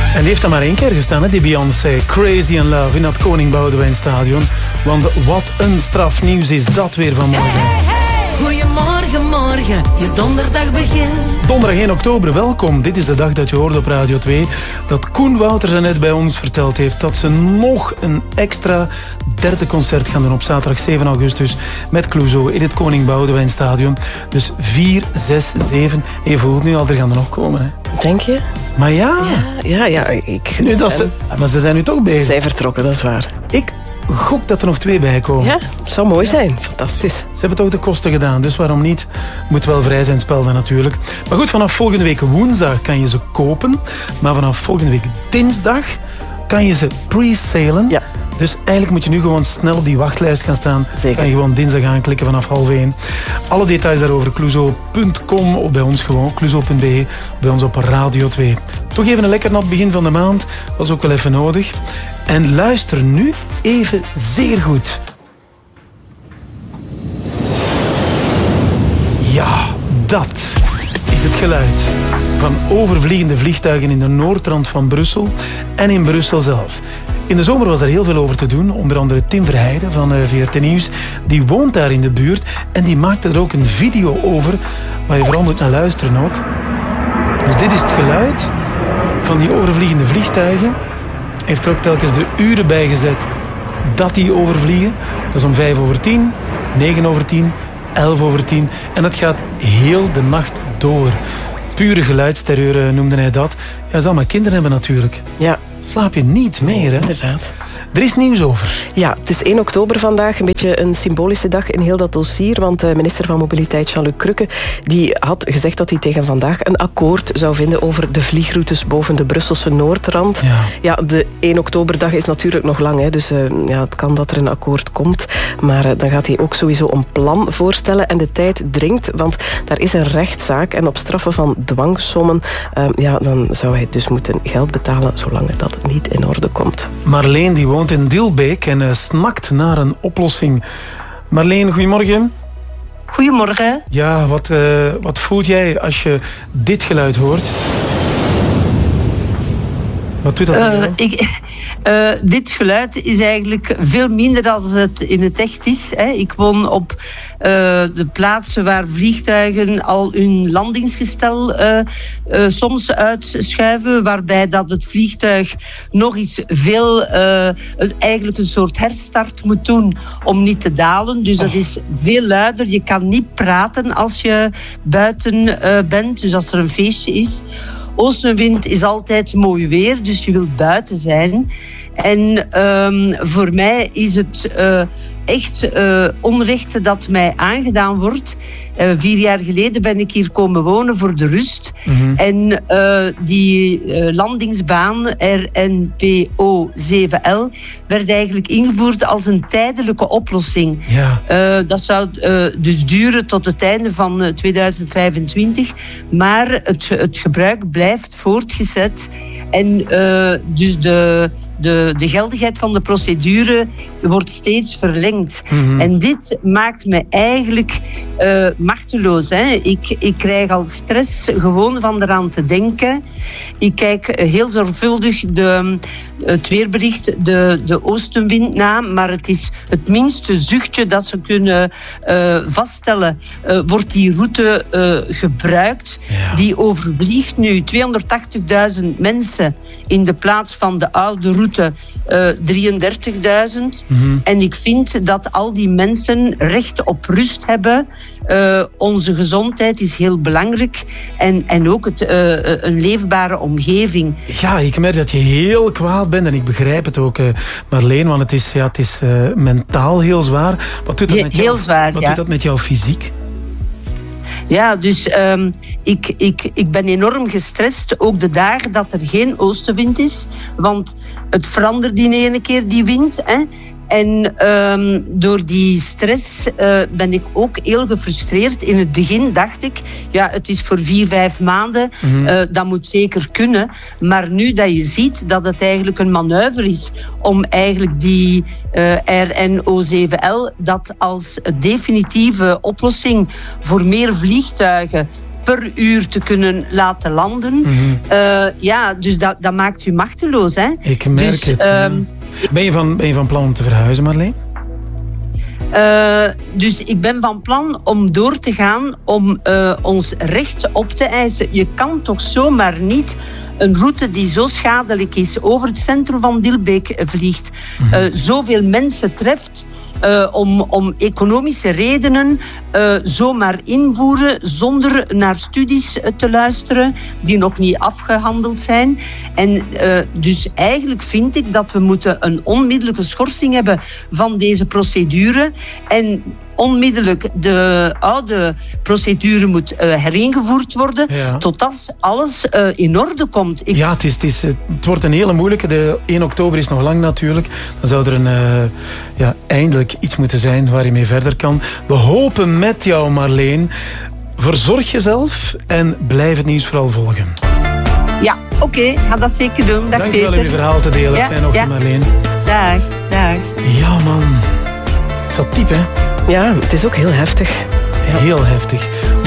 En die heeft dan maar 1 keer gestaan, hè, die Beyoncé. Crazy in Love in dat Koning Boudewijn Stadion. Want wat een strafnieuws is dat weer vanmorgen. Goedemorgen, morgen, je donderdag begint. Donderdag 1 oktober, welkom. Dit is de dag dat je hoorde op Radio 2 dat Koen Wouters net bij ons verteld heeft dat ze nog een extra derde concert gaan doen op zaterdag 7 augustus met Clouseau in het Koning Boudewijn Stadion. Dus 4, 6, 7. En je voelt nu al, er gaan er nog komen. Hè. Denk je? Maar ja. Nu, maar ze zijn nu toch bezig. Ze zijn vertrokken, dat is waar. Ik gok dat er nog 2 bij komen. Ja, het zou mooi zijn. Fantastisch. Ze hebben toch de kosten gedaan, dus waarom niet? Moet wel vrij zijn, spel dan natuurlijk. Maar goed, vanaf volgende week woensdag kan je ze kopen. Maar vanaf volgende week dinsdag kan je ze pre-salen. Ja. Dus eigenlijk moet je nu gewoon snel op die wachtlijst gaan staan. Zeker. Kan je gewoon dinsdag aanklikken vanaf 12:30. Alle details daarover, clouseau.com of bij ons gewoon, clouseau.be, bij ons op Radio 2. Toch even een lekker nat begin van de maand. Was ook wel even nodig. En luister nu even zeer goed. Ja, dat is het geluid van overvliegende vliegtuigen in de noordrand van Brussel en in Brussel zelf. In de zomer was er heel veel over te doen. Onder andere Tim Verheijden van VRT Nieuws. Die woont daar in de buurt en die maakte er ook een video over waar je vooral moet naar luisteren ook. Dus dit is het geluid van die overvliegende vliegtuigen. Heeft er ook telkens de uren bij gezet dat die overvliegen. Dat is om 5:10, 9:10, 11:10. En dat gaat heel de nacht door. Pure geluidsterreur noemde hij dat. Ja, hij zal maar kinderen hebben natuurlijk. Ja. Slaap je niet meer, hè? Inderdaad. Er is nieuws over. Ja, het is 1 oktober vandaag. Een beetje een symbolische dag in heel dat dossier. Want de minister van Mobiliteit, Jean-Luc Crukke, die had gezegd dat hij tegen vandaag een akkoord zou vinden over de vliegroutes boven de Brusselse Noordrand. Ja, de 1 oktoberdag is natuurlijk nog lang. Hè, dus het kan dat er een akkoord komt. Maar dan gaat hij ook sowieso een plan voorstellen. En de tijd dringt, want daar is een rechtszaak. En op straffen van dwangsommen, dan zou hij dus moeten geld betalen zolang dat niet in orde komt. Marleen, die woont in Dilbeek en snakt naar een oplossing. Marleen, goedemorgen. Goedemorgen. Ja, wat voelt jij als je dit geluid hoort? Wat doet dat met jou? Dit geluid is eigenlijk veel minder dan het in het echt is. Hè. Ik woon op de plaatsen waar vliegtuigen al hun landingsgestel soms uitschuiven, waarbij dat het vliegtuig nog eens eigenlijk een soort herstart moet doen om niet te dalen. Dus dat is veel luider. Je kan niet praten als je buiten bent, dus als er een feestje is. Oostenwind is altijd mooi weer, dus je wilt buiten zijn. En voor mij is het echt onrecht dat mij aangedaan wordt. 4 jaar geleden ben ik hier komen wonen voor de rust. Mm-hmm. En die landingsbaan RNPO 7L werd eigenlijk ingevoerd als een tijdelijke oplossing. Ja. Dat zou dus duren tot het einde van 2025. Maar het gebruik blijft voortgezet. En dus de geldigheid van de procedure wordt steeds verlengd. Mm-hmm. En dit maakt me eigenlijk machteloos. Hè. Ik krijg al stress gewoon van eraan te denken. Ik kijk heel zorgvuldig het weerbericht, de oostenwind na, maar het is het minste zuchtje dat ze kunnen vaststellen. Wordt die route gebruikt? Ja. Die overvliegt nu 280.000 mensen in de plaats van de oude route 33.000. Mm-hmm. En ik vind dat al die mensen recht op rust hebben. Onze gezondheid is heel belangrijk. En ook een leefbare omgeving. Ja, ik merk dat je heel kwaad bent. En ik begrijp het ook, Marleen. Want het is mentaal heel zwaar. Wat doet dat met jou? Heel zwaar, Wat doet dat met jouw fysiek? Ja, dus ik ben enorm gestrest. Ook de dagen dat er geen oostenwind is. Want het verandert in ene keer, die wind. Hè. En door die stress ben ik ook heel gefrustreerd. In het begin dacht ik, ja, het is voor 4-5 maanden. Mm-hmm. Dat moet zeker kunnen. Maar nu dat je ziet dat het eigenlijk een manoeuvre is om eigenlijk die RNO7L dat als definitieve oplossing voor meer vliegtuigen per uur te kunnen laten landen. Dus dat maakt u machteloos. Hè? Ik merk het. Ben je van plan om te verhuizen, Marleen? Dus ik ben van plan om door te gaan om ons recht op te eisen. Je kan toch zomaar niet een route die zo schadelijk is over het centrum van Dilbeek vliegt, zoveel mensen treft, om economische redenen zomaar invoeren zonder naar studies te luisteren die nog niet afgehandeld zijn. En dus eigenlijk vind ik dat we moeten een onmiddellijke schorsing hebben van deze procedure en onmiddellijk de oude procedure moet heringevoerd worden, totdat alles in orde komt. Het wordt een hele moeilijke. De 1 oktober is nog lang natuurlijk. Dan zou er eindelijk iets moeten zijn waar je mee verder kan. We hopen met jou, Marleen. Verzorg jezelf en blijf het nieuws vooral volgen. Ja, oké. Ga dat zeker doen. Dag, Dank Peter. wel om je verhaal te delen. Fijne ochtend, Marleen. Dag. Ja, man. Het zat diep, hè? Ja, het is ook heel heftig. Heel heftig.